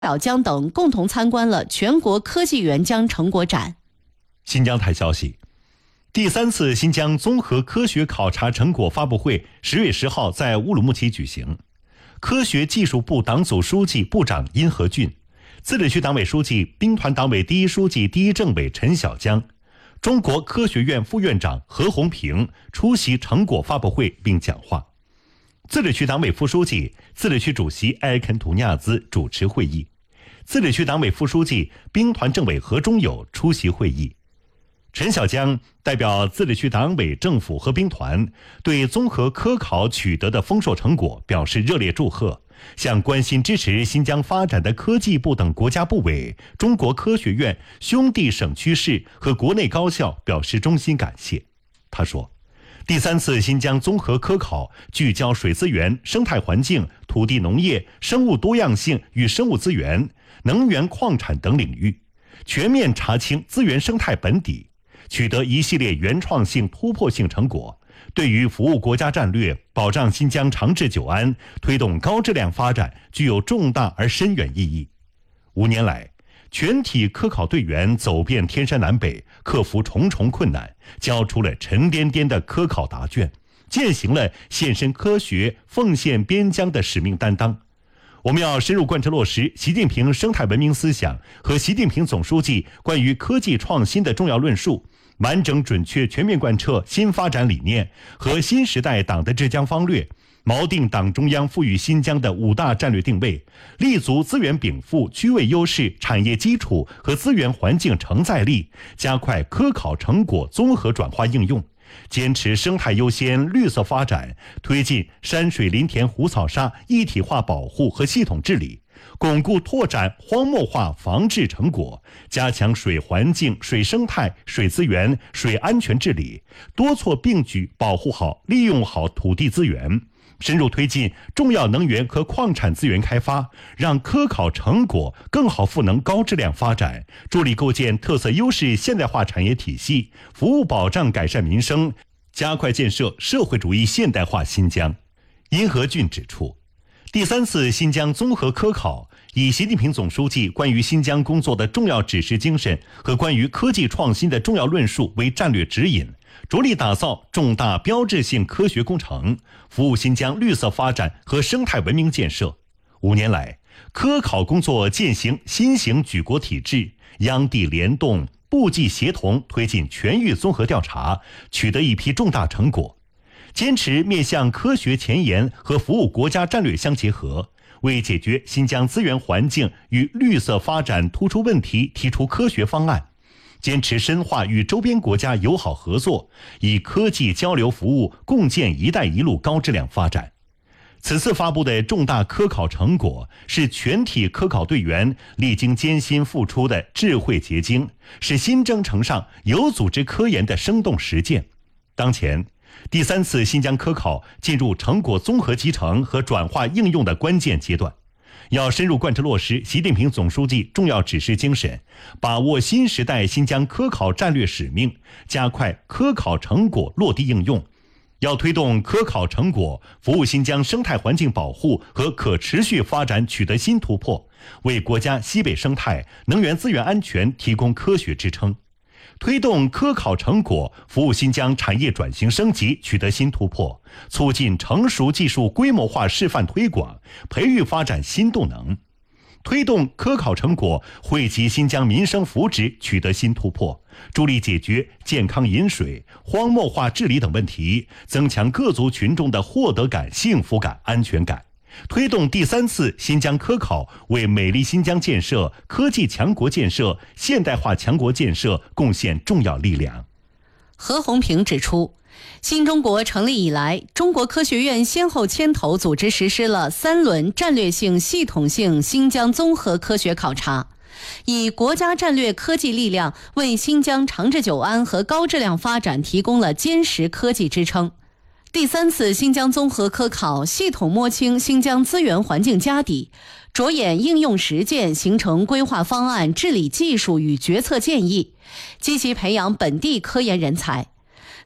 老江等共同参观了全国科技援疆成果展。 新疆台消息，第3次新疆综合科学考察成果发布会10月10号在乌鲁木齐举行。科学技术部党组书记、部长殷和俊，自治区党委书记、兵团党委第一书记、第一政委陈小江，中国科学院副院长何红平出席成果发布会并讲话。自治区党委副书记、自治区主席埃尔肯图尼亚兹主持会议，自治区党委副书记、兵团政委何忠友出席会议。陈小江代表自治区党委政府和兵团对综合科考取得的丰硕成果表示热烈祝贺，向关心支持新疆发展的科技部等国家部委、中国科学院、兄弟省区市和国内高校表示衷心感谢。他说，第3次新疆综合科考聚焦水资源、生态环境、土地农业、生物多样性与生物资源、能源矿产等领域，全面查清资源生态本底，取得一系列原创性突破性成果，对于服务国家战略、保障新疆长治久安、推动高质量发展具有重大而深远意义。5年来，全体科考队员走遍天山南北，克服重重困难，交出了沉甸甸的科考答卷，践行了献身科学、奉献边疆的使命担当。我们要深入贯彻落实习近平生态文明思想和习近平总书记关于科技创新的重要论述，完整准确全面贯彻新发展理念和新时代党的治疆方略，锚定党中央赋予新疆的5大战略定位，立足资源禀赋、区位优势、产业基础和资源环境承载力，加快科考成果综合转化应用，坚持生态优先、绿色发展，推进山水林田湖草沙一体化保护和系统治理，巩固拓展荒漠化防治成果，加强水环境、水生态、水资源、水安全治理，多措并举保护好、利用好土地资源，深入推进重要能源和矿产资源开发，让科考成果更好赋能高质量发展，助力构建特色优势现代化产业体系，服务保障改善民生，加快建设社会主义现代化新疆。殷和俊指出，第3次新疆综合科考以习近平总书记关于新疆工作的重要指示精神和关于科技创新的重要论述为战略指引，着力打造重大标志性科学工程，服务新疆绿色发展和生态文明建设。5年来，科考工作践行新型举国体制，央地联动、部际协同推进全域综合调查，取得一批重大成果。坚持面向科学前沿和服务国家战略相结合，为解决新疆资源环境与绿色发展突出问题提出科学方案，坚持深化与周边国家友好合作，以科技交流服务共建“一带一路”高质量发展。此次发布的重大科考成果是全体科考队员历经艰辛付出的智慧结晶，是新征程上有组织科研的生动实践。当前，第3次新疆科考进入成果综合集成和转化应用的关键阶段，要深入贯彻落实习近平总书记重要指示精神，把握新时代新疆科考战略使命，加快科考成果落地应用。要推动科考成果服务新疆生态环境保护和可持续发展取得新突破，为国家西北生态、能源资源安全提供科学支撑。推动科考成果服务新疆产业转型升级取得新突破，促进成熟技术规模化示范推广，培育发展新动能。推动科考成果惠及新疆民生福祉取得新突破，助力解决健康饮水、荒漠化治理等问题，增强各族群众的获得感、幸福感、安全感。推动第3次新疆科考为美丽新疆建设、科技强国建设、现代化强国建设贡献重要力量。 何红平指出，新中国成立以来，中国科学院先后牵头组织实施了3轮战略性系统性新疆综合科学考察，以国家战略科技力量为新疆长治久安和高质量发展提供了坚实科技支撑。第3次新疆综合科考系统摸清新疆资源环境家底，着眼应用实践，形成规划方案、治理技术与决策建议，积极培养本地科研人才。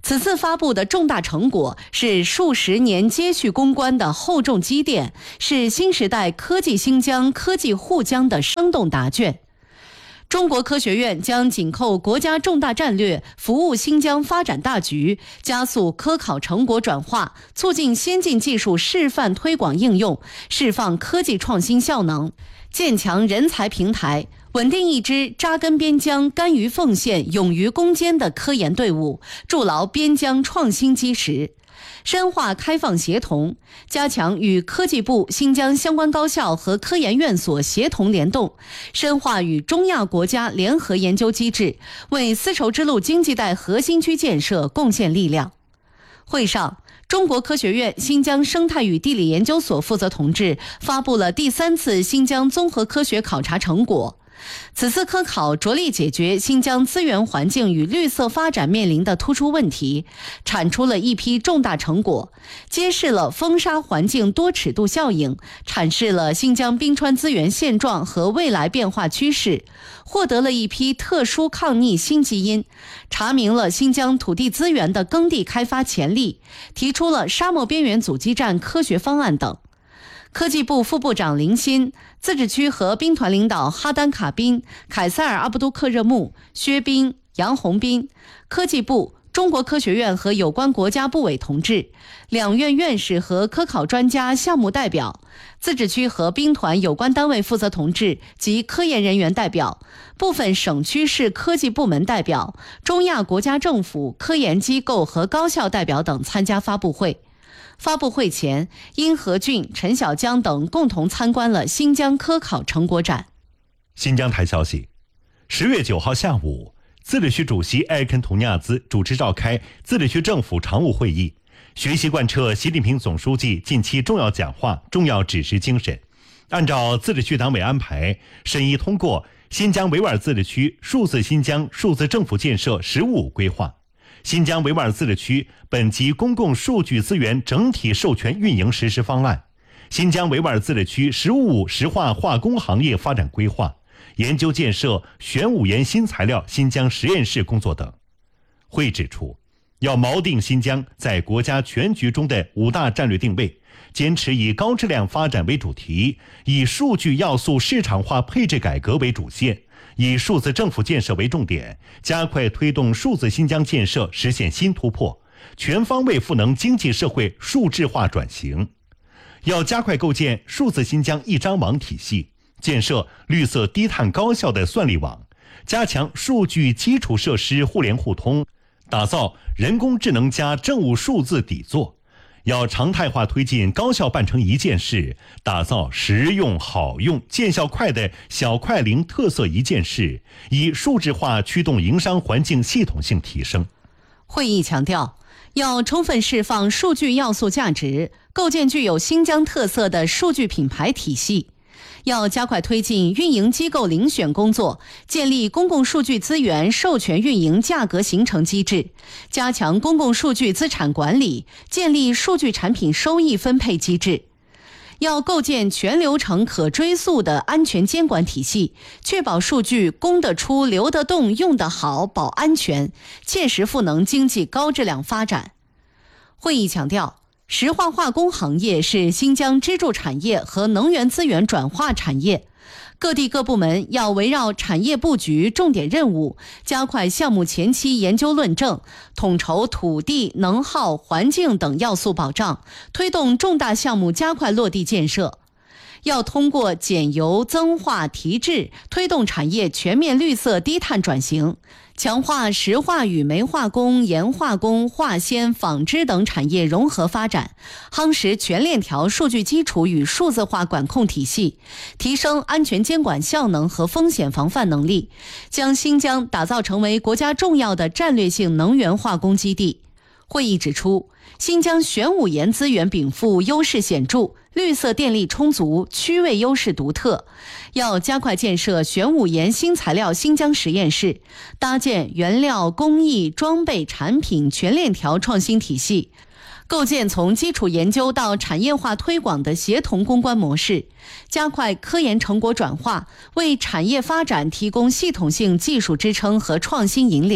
此次发布的重大成果是数十年接续攻关的厚重积淀，是新时代科技新疆、科技沪江的生动答卷。中国科学院将紧扣国家重大战略，服务新疆发展大局，加速科考成果转化，促进先进技术示范推广应用，释放科技创新效能，建强人才平台，稳定一支扎根边疆、甘于奉献、勇于攻坚的科研队伍，筑牢边疆创新基石。深化开放协同，加强与科技部、新疆相关高校和科研院所协同联动，深化与中亚国家联合研究机制，为丝绸之路经济带核心区建设贡献力量。会上，中国科学院新疆生态与地理研究所负责同志发布了第3次新疆综合科学考察成果。此次科考着力解决新疆资源环境与绿色发展面临的突出问题，产出了一批重大成果，揭示了风沙环境多尺度效应，阐释了新疆冰川资源现状和未来变化趋势，获得了一批特殊抗逆新基因，查明了新疆土地资源的耕地开发潜力，提出了沙漠边缘阻击战科学方案等。科技部副部长林鑫、自治区和兵团领导哈丹卡宾、凯塞尔阿布都克热木、薛斌、杨洪斌，科技部、中国科学院和有关国家部委同志，两院院士和科考专家、项目代表，自治区和兵团有关单位负责同志及科研人员代表，部分省区市科技部门代表，中亚国家政府、科研机构和高校代表等参加发布会。发布会前，殷和俊、陈小江等共同参观了新疆科考成果展。 新疆台消息，10月9号下午，自治区主席艾肯图尼亚兹主持召开自治区政府常务会议，学习贯彻习近平总书记近期重要讲话、重要指示精神，按照自治区党委安排，审议通过新疆维吾尔自治区数字新疆数字政府建设“十五五”规划。新疆维吾尔自治区本级公共数据资源整体授权运营实施方案，新疆维吾尔自治区“十五五”石化化工行业发展规划，研究建设玄武岩新材料新疆实验室工作等。会指出，要锚定新疆在国家全局中的5大战略定位，坚持以高质量发展为主题，以数据要素市场化配置改革为主线，以数字政府建设为重点，加快推动数字新疆建设实现新突破，全方位赋能经济社会数字化转型。要加快构建数字新疆一张网体系，建设绿色低碳高效的算力网，加强数据基础设施互联互通，打造人工智能加政务数字底座。要常态化推进高效办成一件事，打造实用好用见效快的小快灵特色一件事，以数字化驱动营商环境系统性提升。 会议强调，要充分释放数据要素价值，构建具有新疆特色的数据品牌体系。要加快推进运营机构遴选工作，建立公共数据资源授权运营价格形成机制，加强公共数据资产管理，建立数据产品收益分配机制。要构建全流程可追溯的安全监管体系，确保数据供得出、流得动、用得好、保安全，切实赋能经济高质量发展。会议强调，石化化工行业是新疆支柱产业和能源资源转化产业，各地各部门要围绕产业布局重点任务，加快项目前期研究论证，统筹土地、能耗、环境等要素保障，推动重大项目加快落地建设。要通过减油、增化、提质，推动产业全面绿色低碳转型，强化石化与煤化工、盐化工、化纤、纺织等产业融合发展，夯实全链条数据基础与数字化管控体系，提升安全监管效能和风险防范能力，将新疆打造成为国家重要的战略性能源化工基地。会议指出，新疆玄武岩资源禀赋优势显著，绿色电力充足，区位优势独特，要加快建设玄武岩新材料新疆实验室，搭建原料、工艺、装备、产品全链条创新体系，构建从基础研究到产业化推广的协同攻关模式，加快科研成果转化，为产业发展提供系统性技术支撑和创新引领。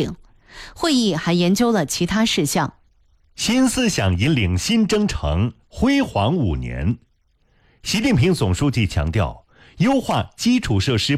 会议还研究了其他事项。 新思想引领新征程，辉煌5年。习近平总书记强调，优化基础设施